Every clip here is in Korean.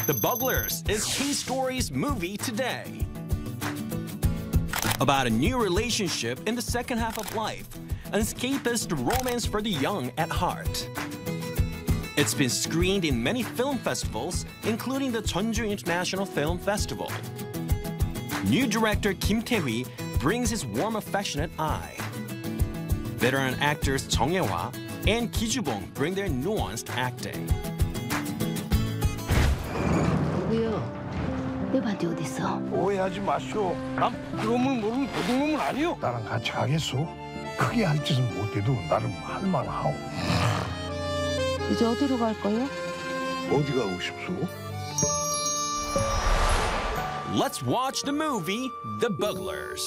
The Bugglers is K-Story's movie today. About a new relationship in the second half of life, an escapist romance for the young at heart. It's been screened in many film festivals, including the Jeonju International Film Festival. New director Kim Tae-hui brings his warm, affectionate eye. Veteran actors Jung Hae-hwa and Ki Ju-bong bring their nuanced acting. 누구요? 내 반지 어디 있어? 오해하지 마시오. 난 부끄러움을 모르는 도둑놈은 아니오. 나랑 같이 가겠소? 크게 할 짓은 못해도 나름 할 만하오. 이제 어디로 갈 거예요? 어디 가고 싶소? Let's watch the movie The Bugglers.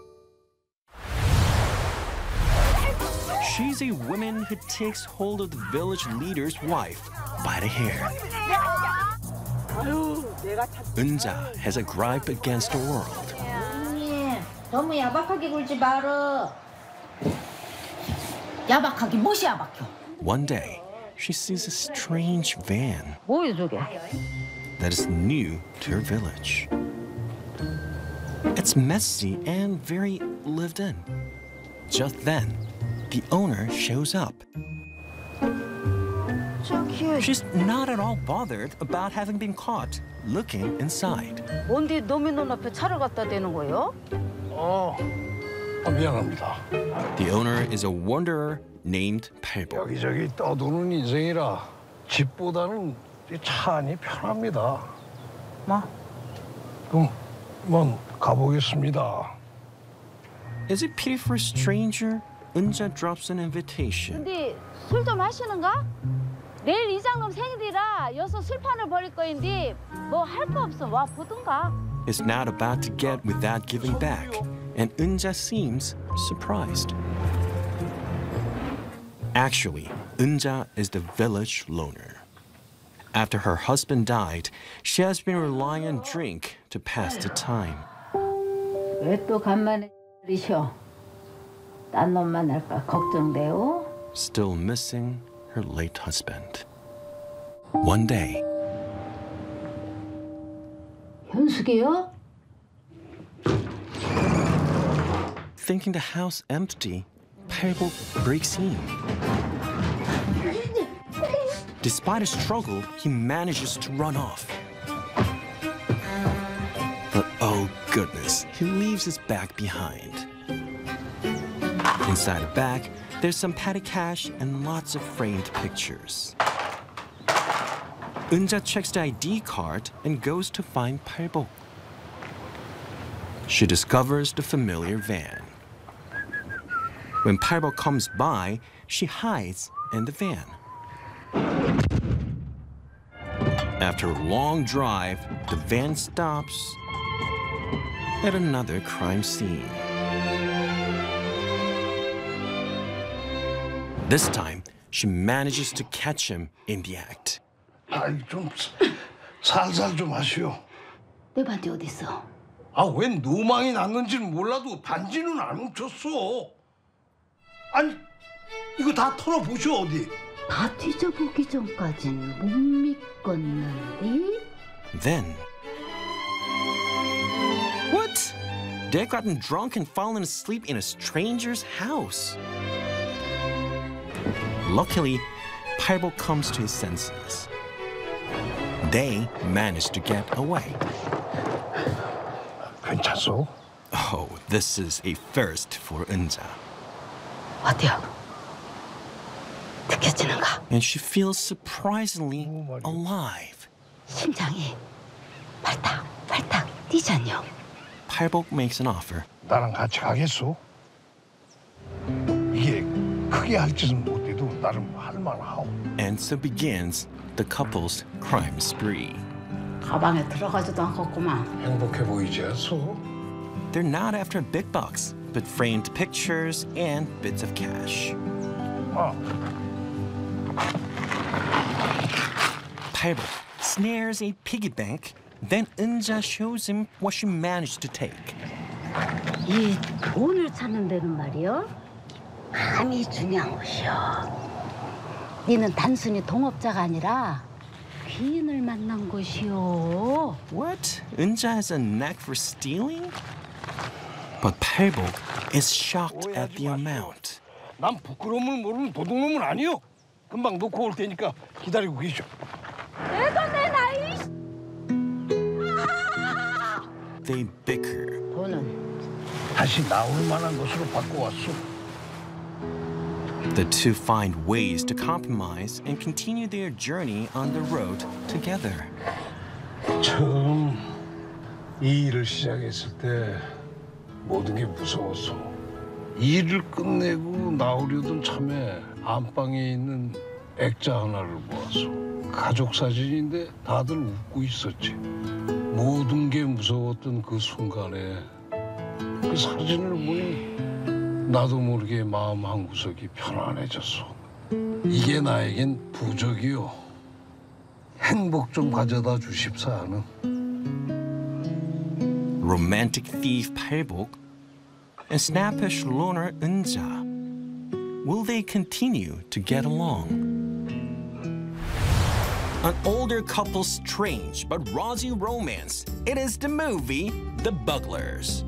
She's a woman who takes hold of the village leader's wife by the hair. Eunja has a gripe against the world. 언니, 너무 야박하게 굴지 말어. 야박하게 무엇이 야박혀? One day, she sees a strange van 뭐야 저게? that is new to her village. It's messy and very lived in. Just then, the owner shows up. 저기 She's not at all bothered about having been caught looking inside. 뭔데 너미 놈 앞에 차를 갖다 대는 거요? 미안합니다. The owner is a wanderer named 팔복. 여기저기 떠도는 인생이라 집보다는 차 안이 편합니다. 뭐? 그럼 가보겠습니다. Is it pity for a stranger? Eunja drops an invitation. 근데 술 좀 하시는가? 내일 이장놈 생일이라 여기서 술판을 벌일 거인데 뭐 할 거 없어 와 보든가. Is not about to get without giving back, and Eunja seems surprised. Actually, Eunja is the village loner. After her husband died, she has been relying on drink to pass the time. 왜 또 간만에 이셔? 딴 놈 만날까 걱정돼요? Still missing her late husband. One day, 현숙이요? thinking the house empty, 팔복 breaks in. Despite a struggle, he manages to run off. But oh goodness, he leaves his bag behind. Inside the bag, there's some petty cash and lots of framed pictures. Eunja checks the ID card and goes to find 팔복. She discovers the familiar van. When 팔복 comes by, she hides in the van. After a long drive, the van stops at another crime scene. This time, she manages to catch him in the act. 좀 살살 좀 하시오. 내 반지 어디 있어? 웬 노망이 났는지는 몰라도 반지는 안 훔쳤어. 아니, 이거 다 털어보시오, 어디. 다 뒤져보기 전까진 못 믿겠는데? Then, what? They've gotten drunk and fallen asleep in a stranger's house. Luckily, 팔복 comes to his senses. They manage to get away. 괜찮소? Oh, this is a first for Eunja. 어디야? 느껴지는가? And she feels surprisingly alive. 심장이 발탁 뛰잖여. 팔복 makes an offer. 나랑 같이 가겠소? 이게 크게 할 짓은 못해도 나름 할 만하오. And so begins the couple's crime spree. 가방에 들어가지도 않겠구만. 행복해 보이지 않소? They're not after big bucks, but framed pictures and bits of cash. 팔복 snares a piggy bank, then Eunja shows him what she managed to take. 이 돈을 찾는 데는 말이요. 감이 중요한 것이요. 니는 단순히 동업자가 아니라 귀인을 만난 곳이요. What? Eunja has a knack for stealing? But 팔복 is shocked at the amount. 난 부끄러움을 모르는 도둑놈은 아니요. 금방 놓고 올 테니까 기다리고 계셔. 내도 내 나이. They bicker. 돈은 다시 나올 만한 것으로 바꿔왔어. The two find ways to compromise and continue their journey on the road together. 처음 이 일을 시작했을 때 모든 게 무서웠어. 이 일을 끝내고 나오려던 참에 안방에 있는 액자 하나를 보았어. 가족 사진인데 다들 웃고 있었지. 모든 게 무서웠던 그 순간에 그 사진을 보니 나도 모르게 마음 한구석이 편안해졌어. 이게 나에겐 부적이요. 행복 좀 가져다 주십사 하는. Romantic thief 팔복 and snappish loner Eunja. Will they continue to get along? An older couple's strange but rosy romance. It is the movie The Buglers.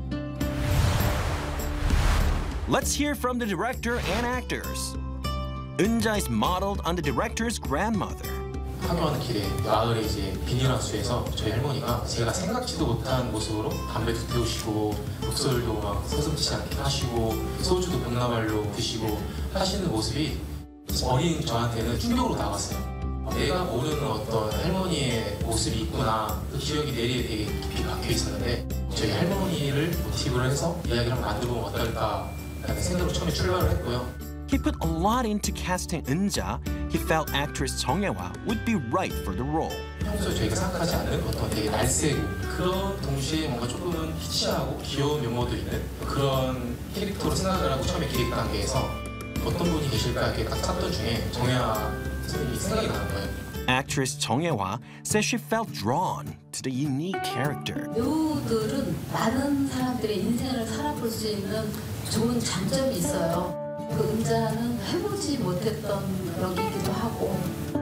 Let's hear from the director and actors. Eunja is modeled on the director's grandmother. 하교하는 길에 마을에 이제 비닐하우스에서 저희 할머니가 제가 생각지도 못한 모습으로 담배도 태우시고 독설도 막 서슴지 않게 하시고 소주도 병나발로 드시고 하시는 모습이 어린 저한테는 충격으로 다가왔어요. 내가 모르는 어떤 할머니의 모습이 있구나. 그 기억이 내리에 되게 깊이 박혀 있었는데 저희 할머니를 모티브로 해서 이야기를 한번 만들어보면 어떨까라는 생각으로 처음에 출발을 했고요. He put a lot into casting Eunja. He felt actress Jung Hae-wa would be right for the role. 평소에 저희가 생각하지 않는 어떤 되게 날쌔고 그런 동시에 뭔가 조금은 희치하고 귀여운 면모도 있는 그런 캐릭터로 생각을 하고 처음에 기획 단계에서 어떤 분이 계실까 이렇게 딱 찾던 중에 정혜아 선생님이 생각이 나는 거예요. Actress Jung Hae-wa says she felt drawn to the unique character. 배우들은 많은 사람들의 인생을 살아볼 수 있는 좋은 장점이 있어요. 그 은자는 해보지 못했던 역이기도 하고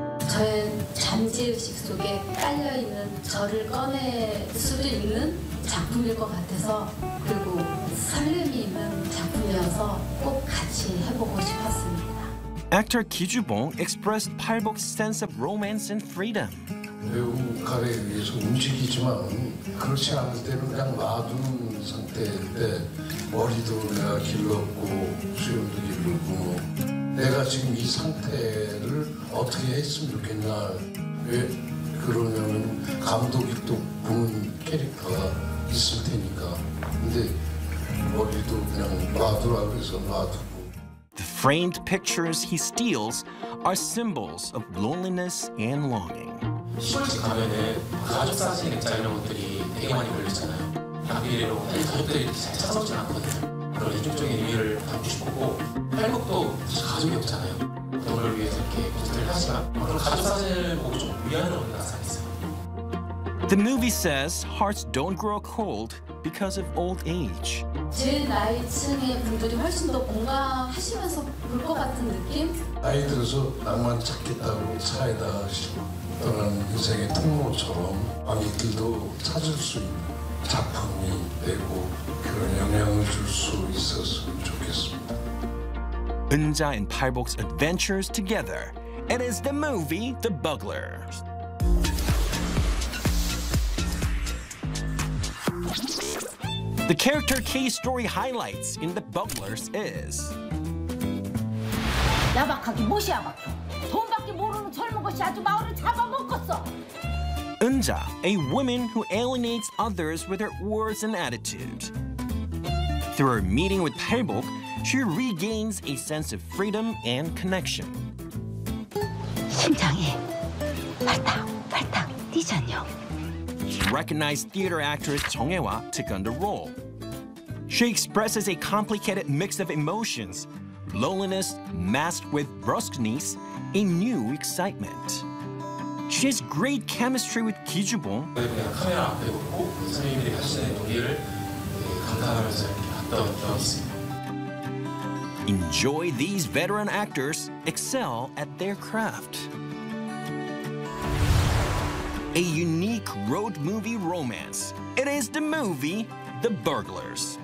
저의 잠재의식 속에 깔려있는 저를 꺼낼 수도 있는 작품일 것 같아서 그리고 설렘이 있는 작품이어서 꼭 같이 해보고 싶었습니다. Actor Ki Ju-bong expressed 팔복's sense of romance and freedom. 배우칼에 의해서 움직이지만 그렇지 않을 때는 그냥 놔둔 상태인데 머리도 내가 길렀고 수염도 길르고 내가 지금 이 상태를 어떻게 했으면 좋겠나. 왜 그러냐면 감독이 또 보는 캐릭터가 있을 테니까. 근데 머리도 그냥 놔두라 그래서 놔두고. The framed pictures he steals are symbols of loneliness and longing. 시골집 가면은 가족 사진 액자 이런 것들이 되게 많이 걸렸잖아요. 앞미래로 가족들이 잘 찾아오진 않거든요. 그런 이중적인 의미를 담고 싶었고 팔복도 사실 가족이 없잖아요. 어떤 걸 위해서 이렇게 포스트를 하지만 그런 가족 사진을 보고 좀 위안을 얻는 가사가 있어요. The movie says hearts don't grow cold because of old age. 제 나이층의 분들이 훨씬 더 공감하시면서 볼 것 같은 느낌? 나이 들어서 낭만 찾겠다고 차에다 떠나는 인생의 통로처럼 아미들도 찾을 수 있는 작품이 되고 그런 영향을 줄 수 있었으면 좋겠습니다. Eunja and 팔복's adventures together. It is the movie The Buglers. The character case story highlights in The Buglers is 야박하기 무시야 박혀. 돈밖에 모르는 젊은 것이 아주 마을을 잡아먹었어. Eunja, a woman who alienates others with her words and attitude. Through her meeting with 팔복, she regains a sense of freedom and connection. 심장이 팔딱 뛰잖여. Recognized theater actress Jung Hae-wa took on the role. She expresses a complicated mix of emotions, loneliness masked with brusqueness, a new excitement. She has great chemistry with Ki Ju-bong. 그냥 카메라 앞에 놓고 선생님들이 하시는 연기를 감탄하면서 이렇게 봤던 기억이 있습니다. Enjoy these veteran actors excel at their craft. a unique road movie romance. It is the movie The Burglars.